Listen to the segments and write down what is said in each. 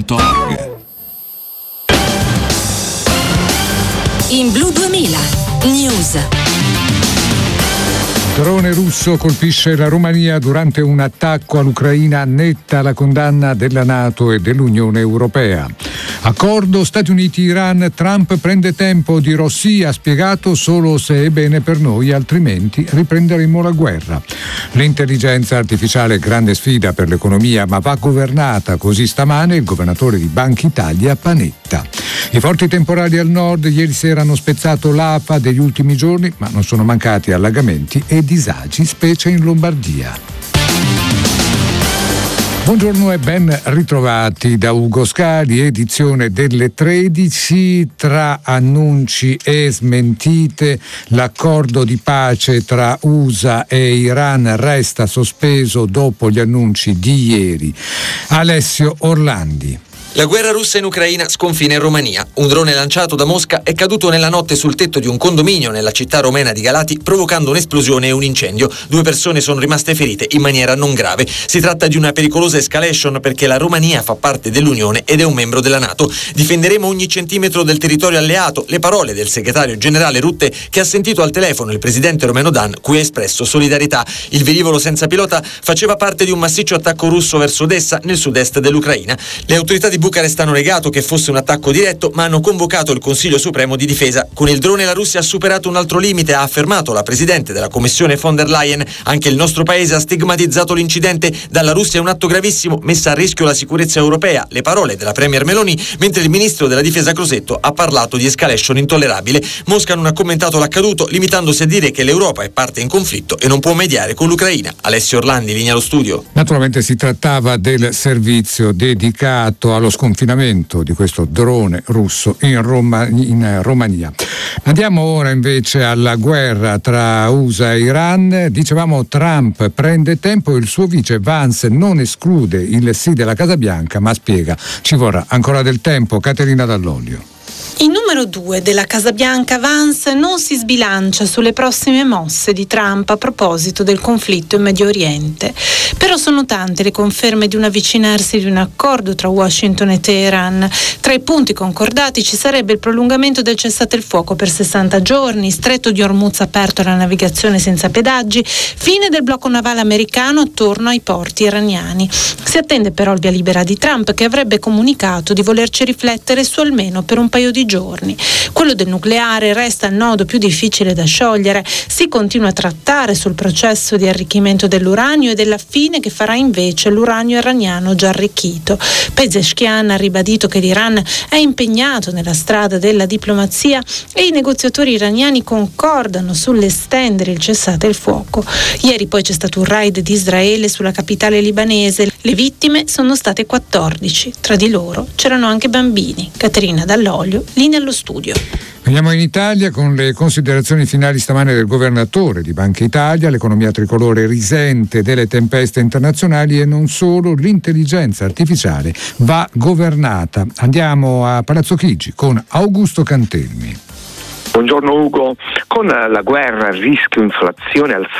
rai.rai.it. In Blu 2000 News. Drone russo colpisce la Romania durante un attacco all'Ucraina, netta la condanna della NATO e dell'Unione Europea. Accordo Stati Uniti-Iran, Trump prende tempo, dirò sì, ha spiegato solo se è bene per noi, altrimenti riprenderemo la guerra. L'intelligenza artificiale è grande sfida per l'economia, ma va governata, così stamane il governatore di Banca Italia Panetta. I forti temporali al nord ieri sera hanno spezzato l'afa degli ultimi giorni, ma non sono mancati allagamenti e disagi, specie in Lombardia. Buongiorno e ben ritrovati da Ugo Scali, edizione delle 13. Tra annunci e smentite, l'accordo di pace tra USA e Iran resta sospeso dopo gli annunci di ieri. Alessio Orlandi. La guerra russa in Ucraina sconfina in Romania. Un drone lanciato da Mosca è caduto nella notte sul tetto di un condominio nella città romena di Galati, provocando un'esplosione e un incendio. 2 persone sono rimaste ferite in maniera non grave. Si tratta di una pericolosa escalation perché la Romania fa parte dell'Unione ed è un membro della NATO. Difenderemo ogni centimetro del territorio alleato. Le parole del segretario generale Rutte, che ha sentito al telefono il presidente romeno Dan, cui ha espresso solidarietà. Il velivolo senza pilota faceva parte di un massiccio attacco russo verso Odessa, nel sud-est dell'Ucraina. Le autorità di Bucarest hanno negato che fosse un attacco diretto, ma hanno convocato il Consiglio Supremo di Difesa. Con il drone la Russia ha superato un altro limite, ha affermato la presidente della Commissione von der Leyen. Anche il nostro paese ha stigmatizzato l'incidente. Dalla Russia è un atto gravissimo, messa a rischio la sicurezza europea. Le parole della premier Meloni, mentre il ministro della Difesa Crosetto ha parlato di escalation intollerabile. Mosca non ha commentato l'accaduto, limitandosi a dire che l'Europa è parte in conflitto e non può mediare con l'Ucraina. Alessio Orlandi, linea allo studio. Naturalmente si trattava del servizio dedicato allo sconfinamento di questo drone russo in Romania. Andiamo ora invece alla guerra tra USA e Iran. Dicevamo, Trump prende tempo, il suo vice Vance non esclude il sì della Casa Bianca, ma spiega ci vorrà ancora del tempo. Caterina Dall'Olio. Il numero 2 della Casa Bianca, Vance, non si sbilancia sulle prossime mosse di Trump a proposito del conflitto in Medio Oriente. Però sono tante le conferme di un avvicinarsi di un accordo tra Washington e Teheran. Tra i punti concordati ci sarebbe il prolungamento del cessate il fuoco per 60 giorni, stretto di Hormuz aperto alla navigazione senza pedaggi, fine del blocco navale americano attorno ai porti iraniani. Si attende però il via libera di Trump, che avrebbe comunicato di volerci riflettere su almeno per un paio di giorni. Quello del nucleare resta il nodo più difficile da sciogliere. Si continua a trattare sul processo di arricchimento dell'uranio e della fine che farà invece l'uranio iraniano già arricchito. Pezeshkian ha ribadito che l'Iran è impegnato nella strada della diplomazia e i negoziatori iraniani concordano sull'estendere il cessate il fuoco. Ieri poi c'è stato un raid di Israele sulla capitale libanese. Le vittime sono state 14. Tra di loro c'erano anche bambini. Caterina Dall'Olio, linea allo studio. Andiamo in Italia con le considerazioni finali stamane del governatore di Banca Italia. L'economia tricolore risente delle tempeste internazionali e non solo, l'intelligenza artificiale va governata. Andiamo a Palazzo Chigi con Augusto Cantelmi. Buongiorno Ugo. Con la guerra, il rischio inflazione al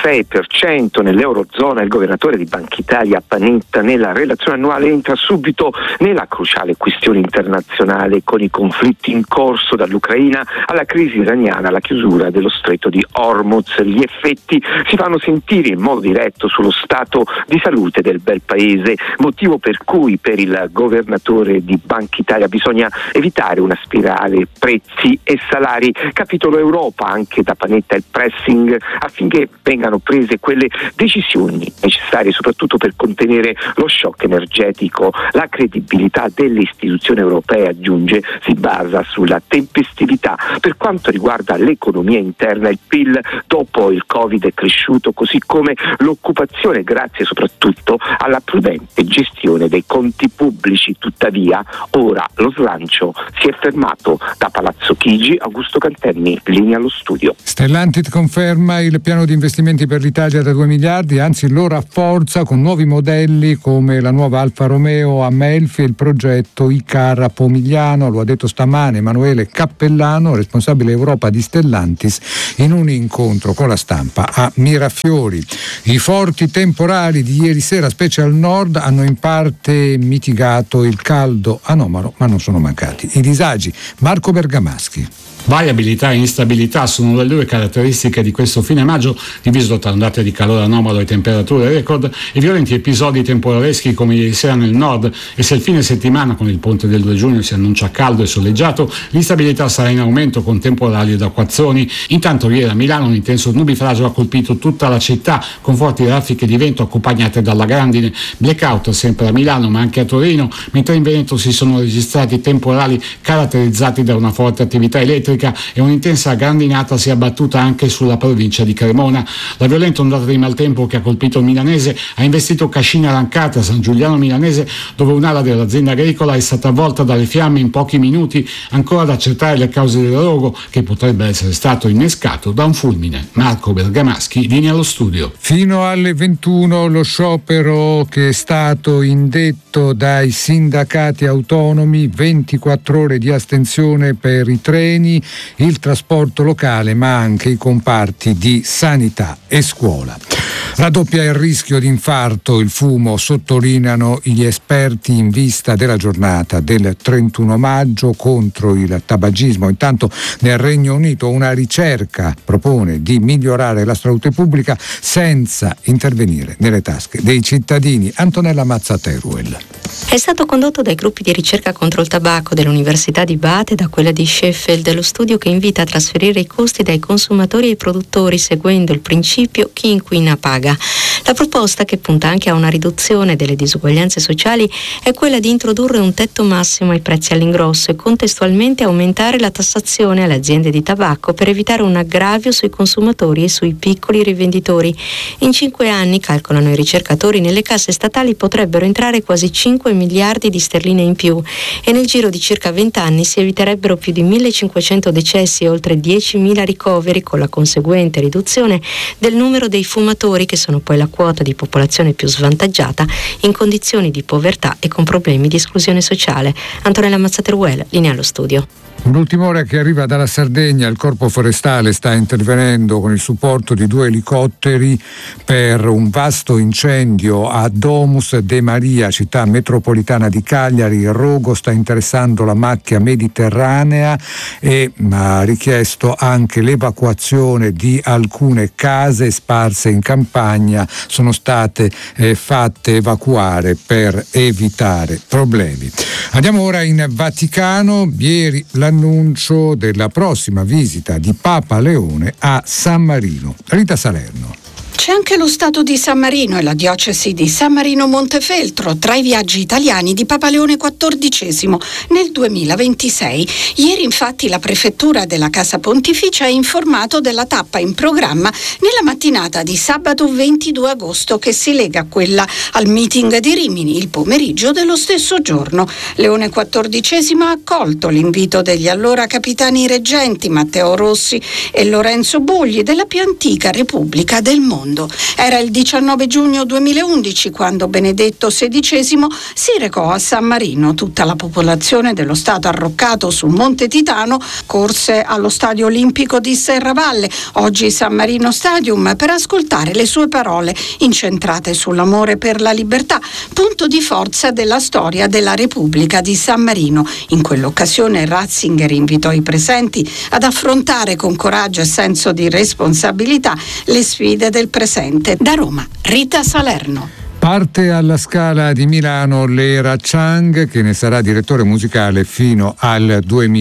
6% nell'Eurozona, il governatore di Banca Italia Panetta nella relazione annuale entra subito nella cruciale questione internazionale, con i conflitti in corso dall'Ucraina alla crisi iraniana, alla chiusura dello stretto di Hormuz. Gli effetti si fanno sentire in modo diretto sullo stato di salute del bel paese, motivo per cui per il governatore di Banca Italia bisogna evitare una spirale prezzi e salari. Capitolo Europa, anche da Panetta il pressing affinché vengano prese quelle decisioni necessarie soprattutto per contenere lo shock energetico. La credibilità delle istituzioni europee, aggiunge, si basa sulla tempestività. Per quanto riguarda l'economia interna, il PIL dopo il Covid è cresciuto, così come l'occupazione, grazie soprattutto alla prudente gestione dei conti pubblici. Tuttavia ora lo slancio si è fermato. Da Palazzo Chigi, Augusto Cantelmi. cittadini. Linea allo studio. Stellantis conferma il piano di investimenti per l'Italia da 2 miliardi, anzi lo rafforza con nuovi modelli come la nuova Alfa Romeo a Melfi e il progetto iCar a Pomigliano. Lo ha detto stamane Emanuele Cappellano, responsabile Europa di Stellantis, in un incontro con la stampa a Mirafiori. I forti temporali di ieri sera, specie al nord, hanno in parte mitigato il caldo anomalo, ma non sono mancati i disagi. Marco Bergamaschi. Variabilità e instabilità sono le due caratteristiche di questo fine maggio, diviso tra ondate di calore anomalo e temperature record e violenti episodi temporaleschi come ieri sera nel nord. E se il fine settimana con il ponte del 2 giugno si annuncia caldo e soleggiato, l'instabilità sarà in aumento con temporali ed acquazzoni. Intanto ieri a Milano un intenso nubifragio ha colpito tutta la città con forti raffiche di vento accompagnate dalla grandine. Blackout sempre a Milano ma anche a Torino, mentre in Veneto si sono registrati temporali caratterizzati da una forte attività elettrica e un'intensa grandinata si è abbattuta anche sulla provincia di Cremona. La violenta ondata di maltempo che ha colpito il Milanese ha investito Cascina Rancate, San Giuliano Milanese, dove un'ala dell'azienda agricola è stata avvolta dalle fiamme in pochi minuti, ancora da accertare le cause del rogo che potrebbe essere stato innescato da un fulmine. Marco Bergamaschi, linea allo studio. Fino alle 21 lo sciopero che è stato indetto dai sindacati autonomi, 24 ore di astensione per i treni, il trasporto locale, ma anche i comparti di sanità e scuola. Raddoppia il rischio di infarto, il fumo, sottolineano gli esperti in vista della giornata del 31 maggio contro il tabagismo. Intanto nel Regno Unito una ricerca propone di migliorare la salute pubblica senza intervenire nelle tasche dei cittadini. Antonella Mazza-Teruel. È stato condotto dai gruppi di ricerca contro il tabacco dell'Università di Bath e da quella di Sheffield, lo studio che invita a trasferire i costi dai consumatori ai produttori seguendo il principio chi inquina paga. La proposta, che punta anche a una riduzione delle disuguaglianze sociali, è quella di introdurre un tetto massimo ai prezzi all'ingrosso e contestualmente aumentare la tassazione alle aziende di tabacco per evitare un aggravio sui consumatori e sui piccoli rivenditori. In 5 anni, calcolano i ricercatori, nelle casse statali potrebbero entrare quasi 5 miliardi di sterline in più e nel giro di circa 20 anni si eviterebbero più di 1.500 decessi e oltre 10.000 ricoveri, con la conseguente riduzione del numero dei fumatori, che sono poi la quota di popolazione più svantaggiata in condizioni di povertà e con problemi di esclusione sociale. Antonella Mazzateruel, linea allo studio. Un'ultima ora che arriva dalla Sardegna. Il Corpo Forestale sta intervenendo con il supporto di 2 elicotteri per un vasto incendio a Domus de Maria, città metropolitana di Cagliari. Il rogo sta interessando la macchia mediterranea e ha richiesto anche l'evacuazione di alcune case sparse in campagna. Sono state fatte evacuare per evitare problemi. Andiamo ora in Vaticano. Ieri l'annuncio della prossima visita di Papa Leone a San Marino. Rita Salerno. C'è anche lo Stato di San Marino e la diocesi di San Marino Montefeltro tra i viaggi italiani di Papa Leone XIV nel 2026. Ieri infatti la prefettura della Casa Pontificia ha informato della tappa in programma nella mattinata di sabato 22 agosto che si lega a quella al meeting di Rimini il pomeriggio dello stesso giorno. Leone XIV ha accolto l'invito degli allora capitani reggenti Matteo Rossi e Lorenzo Bogli della più antica Repubblica del mondo. Era il 19 giugno 2011 quando Benedetto XVI si recò a San Marino. Tutta la popolazione dello Stato arroccato sul Monte Titano corse allo Stadio Olimpico di Serravalle, oggi San Marino Stadium, per ascoltare le sue parole incentrate sull'amore per la libertà, punto di forza della storia della Repubblica di San Marino. In quell'occasione Ratzinger invitò i presenti ad affrontare con coraggio e senso di responsabilità le sfide del presente. Da Roma, Rita Salerno. Parte alla Scala di Milano Lera Chang, che ne sarà direttore musicale fino al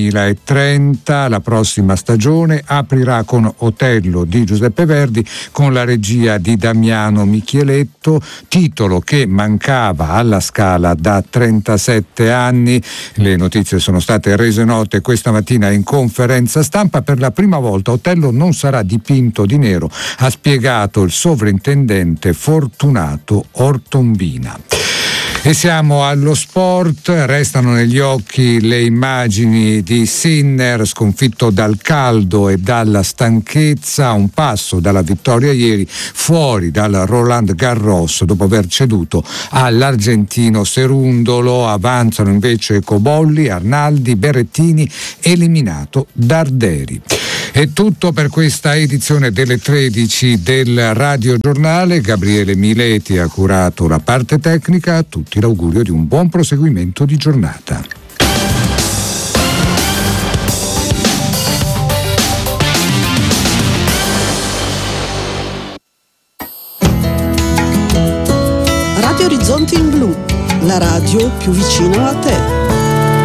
2030. La prossima stagione aprirà con Otello di Giuseppe Verdi con la regia di Damiano Michieletto, titolo che mancava alla Scala da 37 anni. Le notizie sono state rese note questa mattina in conferenza stampa. Per la prima volta Otello non sarà dipinto di nero, ha spiegato il sovrintendente Fortunato Ortombina. E siamo allo sport, restano negli occhi le immagini di Sinner sconfitto dal caldo e dalla stanchezza, a un passo dalla vittoria ieri fuori dal Roland Garros dopo aver ceduto all'argentino Cerundolo. Avanzano invece Cobolli, Arnaldi, Berrettini, eliminato Darderi. È tutto per questa edizione delle 13 del Radio Giornale. Gabriele Mileti ha curato la parte tecnica. A tutti l'augurio di un buon proseguimento di giornata. Radio Orizzonti in Blu, la radio più vicina a te.